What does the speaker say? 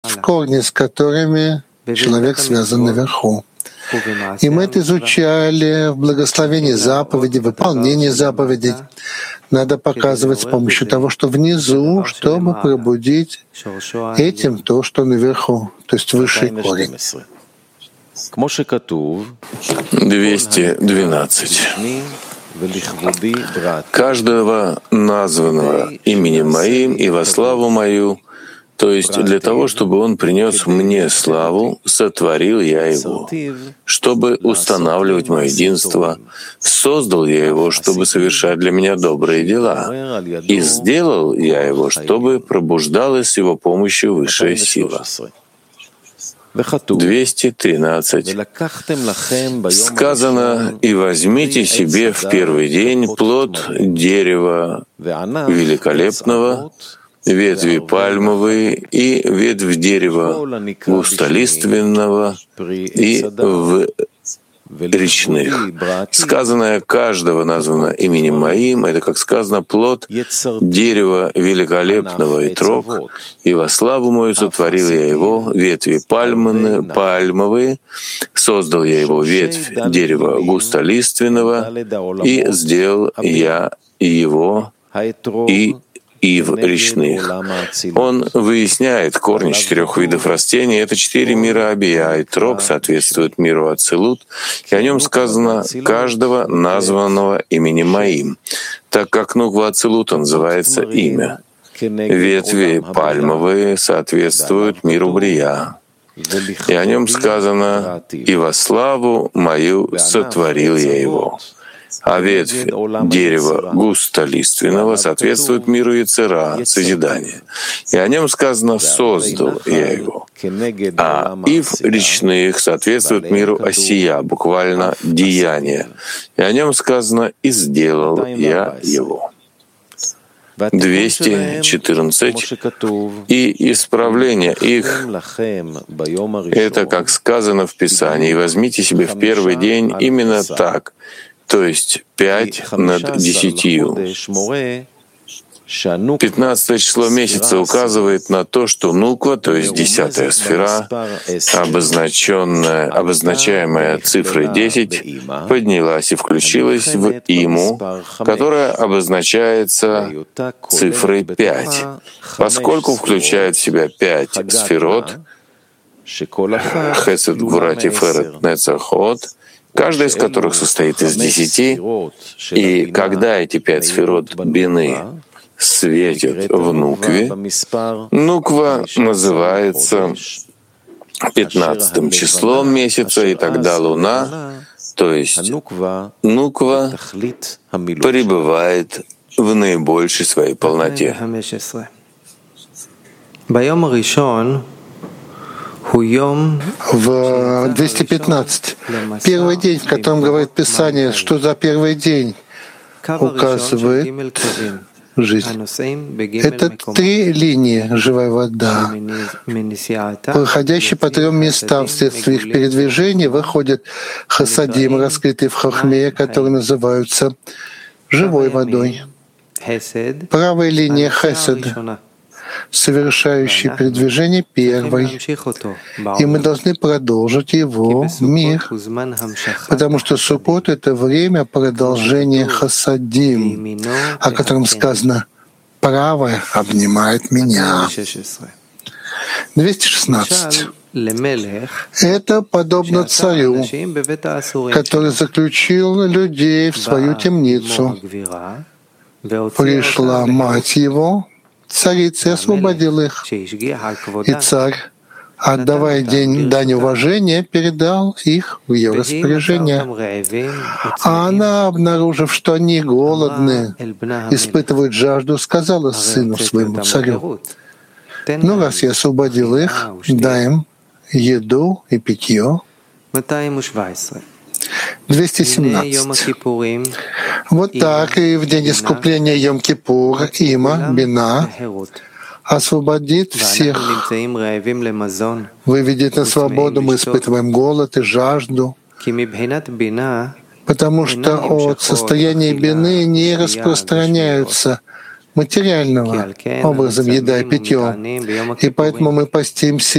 есть корни, с которыми человек связан наверху. И мы это изучали в благословении заповедей, выполнении заповедей. Надо показывать с помощью того, что внизу, чтобы пробудить этим то, что наверху, то есть высший корень. 212. Каждого названного именем моим и во славу мою, то есть для того, чтобы он принес мне славу, сотворил я его, чтобы устанавливать мое единство, создал я его, чтобы совершать для меня добрые дела, и сделал я его, чтобы пробуждалась с его помощью высшая сила. 213. Сказано: «И возьмите себе в первый день плод дерева великолепного, ветви пальмовые и ветвь дерева густолиственного и в речных». Сказанное каждого названо именем моим, это, как сказано, плод дерева великолепного и трог, и во славу мою сотворил я его, ветви пальмовые, создал я его, ветвь дерева густолиственного, и сделал я его и в речных. Он выясняет корни 4 видов растений. Это 4 мира Абия, и трог соответствует миру Ацилут, и о нем сказано каждого названного именем моим, так как Нуква Ацилута называется имя. Ветви пальмовые соответствуют миру Брия, и о нем сказано: «И во славу мою сотворил я его». А ветвь дерева густолиственного соответствует миру Йецера, созидания. И о нем сказано: «Создал я его». А ив речных соответствует миру Осия, буквально деяние. И о нем сказано: «И сделал я его». 214. И исправление их — это, как сказано в Писании: «Возьмите себе в первый день именно так», то есть 5 над 10. 15 число месяца указывает на то, что Нуква, то есть 10-я сфера, обозначаемая цифрой 10, поднялась и включилась в Иму, которая обозначается цифрой 5. Поскольку включает в себя 5 сферот, Хесед, Гвура, Тиферет, Нецах, Од, каждая из которых состоит из 10, и когда эти 5 сферот бины светят в Нукве, Нуква называется 15 числом месяца, и тогда Луна, то есть Нуква, пребывает в наибольшей своей полноте. В 215. Первый день, в котором говорит Писание, что за первый день указывает жизнь. Это 3 линии живая вода, проходящие по 3 местам. Вследствие их передвижения выходят хасадим, раскрытые в хохме, которые называются живой водой. Правая линия хесед, совершающий передвижение первой, и мы должны продолжить его мир, потому что Суккот — это время продолжения хасадим, о котором сказано: «Правая обнимает меня». 216. Это подобно царю, который заключил людей в свою темницу. Пришла мать его, царица, освободил их. И царь, отдавая дань уважения, передал их в ее распоряжение. А она, обнаружив, что они голодны, испытывают жажду, сказала сыну своему царю: «Ну, раз я освободил их, дай им еду и питье». 217. Вот так и в день искупления Йом-Кипур Има, Бина, освободит всех, выведет на свободу. Мы испытываем голод и жажду, потому что от состояния бины не распространяются материального образом еда и питье. И поэтому мы постимся